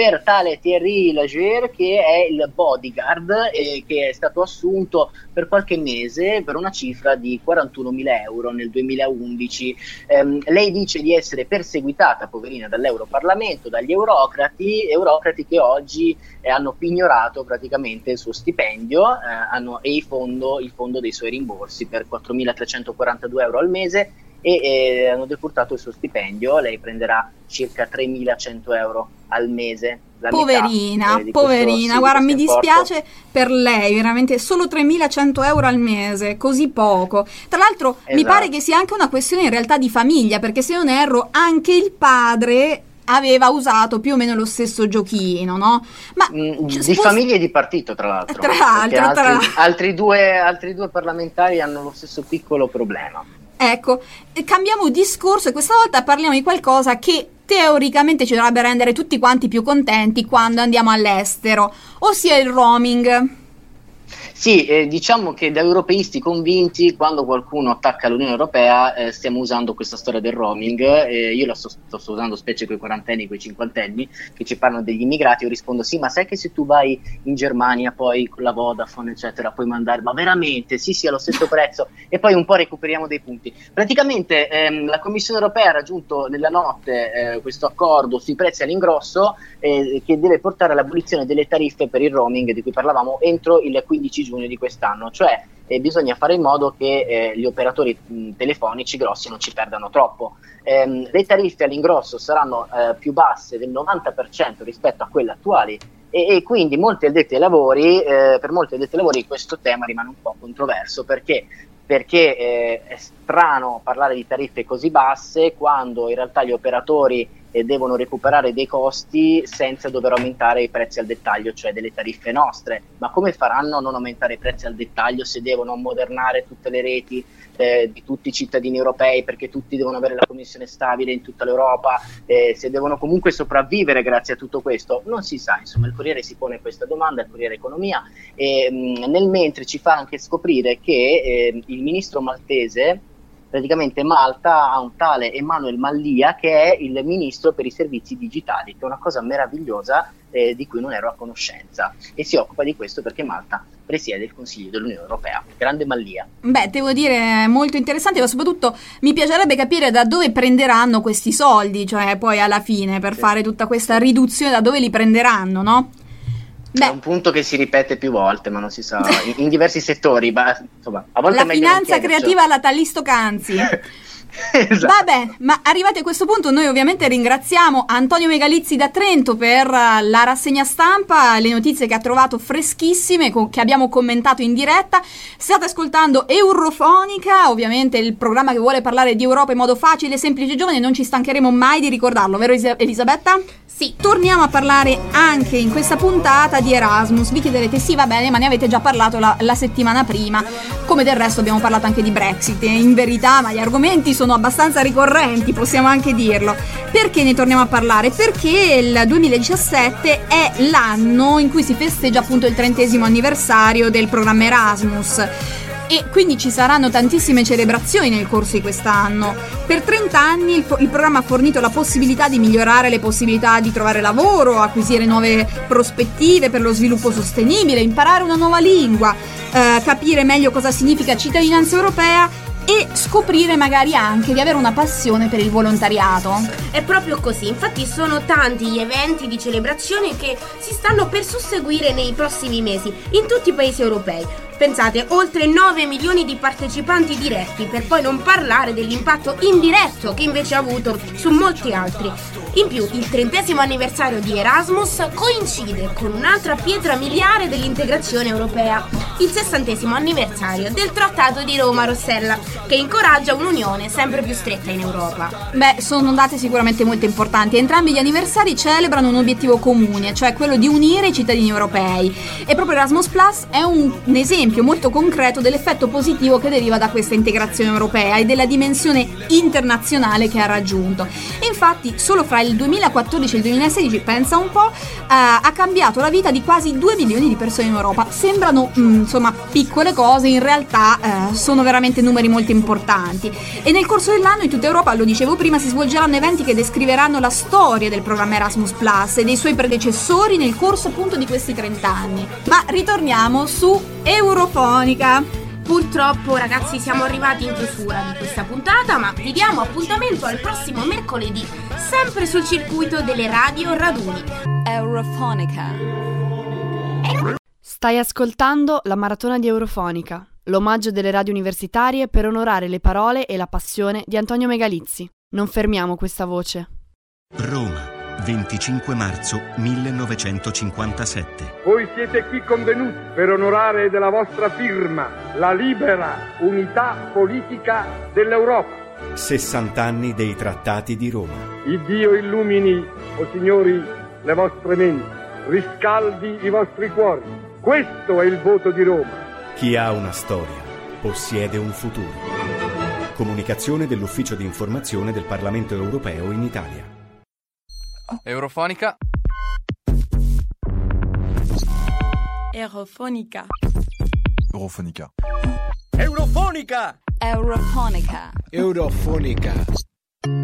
per tale Thierry Lager, che è il bodyguard che è stato assunto per qualche mese per una cifra di 41.000 euro nel 2011. Lei dice di essere perseguitata, poverina, dall'Europarlamento, dagli eurocrati che oggi hanno pignorato praticamente il suo stipendio e il fondo dei suoi rimborsi per 4.342 euro al mese, e hanno decurtato il suo stipendio. Lei prenderà circa 3.100 euro al mese. Poverina, guarda, mi dispiace per lei, veramente solo 3.100 euro al mese, così poco. Tra l'altro mi pare che sia anche una questione in realtà di famiglia, perché se non erro anche il padre aveva usato più o meno lo stesso giochino, no? Ma di famiglia e di partito, tra l'altro. Altri due parlamentari hanno lo stesso piccolo problema. Ecco, cambiamo discorso e questa volta parliamo di qualcosa che teoricamente ci dovrebbe rendere tutti quanti più contenti quando andiamo all'estero, ossia il roaming. Sì, diciamo che da europeisti convinti, quando qualcuno attacca l'Unione Europea, stiamo usando questa storia del roaming. Io la sto usando specie con i quarantenni, con i cinquantenni che ci parlano degli immigrati. Io rispondo: sì, ma sai che se tu vai in Germania poi con la Vodafone eccetera puoi mandare, ma veramente? Sì, allo stesso prezzo, e poi un po' recuperiamo dei punti. Praticamente la Commissione Europea ha raggiunto nella notte questo accordo sui prezzi all'ingrosso che deve portare all'abolizione delle tariffe per il roaming di cui parlavamo entro il 15 giugno di quest'anno, cioè bisogna fare in modo che gli operatori telefonici grossi non ci perdano troppo. Le tariffe all'ingrosso saranno più basse del 90% rispetto a quelle attuali, e quindi per molti addetti ai lavori questo tema rimane un po' controverso, perché è strano parlare di tariffe così basse quando in realtà gli operatori devono recuperare dei costi senza dover aumentare i prezzi al dettaglio, cioè delle tariffe nostre. Ma come faranno a non aumentare i prezzi al dettaglio se devono ammodernare tutte le reti di tutti i cittadini europei, perché tutti devono avere la connessione stabile in tutta l'Europa, se devono comunque sopravvivere grazie a tutto questo? Non si sa, insomma. Il Corriere si pone questa domanda, il Corriere Economia, e nel mentre ci fa anche scoprire che il ministro maltese, praticamente Malta ha un tale Emanuele Mallia che è il ministro per i servizi digitali, che è una cosa meravigliosa di cui non ero a conoscenza, e si occupa di questo perché Malta presiede il Consiglio dell'Unione Europea. Grande Mallia. Beh, devo dire molto interessante, ma soprattutto mi piacerebbe capire da dove prenderanno questi soldi, cioè poi alla fine per fare tutta questa riduzione, da dove li prenderanno, no? È un punto che si ripete più volte, ma non si sa, in diversi settori, ma insomma, a volte la finanza creativa alla Talisto Canzi. Esatto. Vabbè, ma arrivati a questo punto noi ovviamente ringraziamo Antonio Megalizzi da Trento per la rassegna stampa, le notizie che ha trovato freschissime, che abbiamo commentato in diretta. State ascoltando Eurofonica, ovviamente il programma che vuole parlare di Europa in modo facile, semplice e giovane. Non ci stancheremo mai di ricordarlo, vero Elisabetta? Sì. Torniamo a parlare anche in questa puntata di Erasmus. Vi chiederete: sì, va bene, ma ne avete già parlato la settimana prima, come del resto abbiamo parlato anche di Brexit, e in verità ma gli argomenti sono abbastanza ricorrenti, possiamo anche dirlo. Perché ne torniamo a parlare? Perché il 2017 è l'anno in cui si festeggia appunto il 30° anniversario del programma Erasmus, e quindi ci saranno tantissime celebrazioni nel corso di quest'anno. Per 30 anni il programma ha fornito la possibilità di migliorare le possibilità di trovare lavoro, acquisire nuove prospettive per lo sviluppo sostenibile, imparare una nuova lingua, capire meglio cosa significa cittadinanza europea e scoprire magari anche di avere una passione per il volontariato. È proprio così, infatti sono tanti gli eventi di celebrazione che si stanno per susseguire nei prossimi mesi in tutti i paesi europei. Pensate, oltre 9 milioni di partecipanti diretti, per poi non parlare dell'impatto indiretto che invece ha avuto su molti altri. In più, il 30° anniversario di Erasmus coincide con un'altra pietra miliare dell'integrazione europea, il 60° anniversario del Trattato di Roma-Rossella, che incoraggia un'unione sempre più stretta in Europa. Beh, sono date sicuramente molto importanti. Entrambi gli anniversari celebrano un obiettivo comune, cioè quello di unire i cittadini europei. E proprio Erasmus Plus è un esempio esempio molto concreto dell'effetto positivo che deriva da questa integrazione europea e della dimensione internazionale che ha raggiunto. E infatti solo fra il 2014 e il 2016, pensa un po', ha cambiato la vita di quasi 2 milioni di persone in Europa. Sembrano insomma piccole cose, in realtà sono veramente numeri molto importanti. E nel corso dell'anno in tutta Europa, lo dicevo prima, si svolgeranno eventi che descriveranno la storia del programma Erasmus Plus e dei suoi predecessori nel corso appunto di questi 30 anni. Ma ritorniamo su Eurofonica. Purtroppo ragazzi siamo arrivati in chiusura di questa puntata, ma vi diamo appuntamento al prossimo mercoledì, sempre sul circuito delle radio raduni. Eurofonica. Stai ascoltando la maratona di Eurofonica, l'omaggio delle radio universitarie per onorare le parole e la passione di Antonio Megalizzi. Non fermiamo questa voce. Roma, 25 marzo 1957. Voi siete qui convenuti per onorare della vostra firma la libera unità politica dell'Europa. 60 anni dei trattati di Roma. Il Dio illumini, o signori, le vostre menti, riscaldi i vostri cuori. Questo è il voto di Roma. Chi ha una storia possiede un futuro. Comunicazione dell'Ufficio di informazione del Parlamento Europeo in Italia. Eurofonica. Eurofonica. Eurofonica. Eurofonica. Eurofonica. Eurofonica.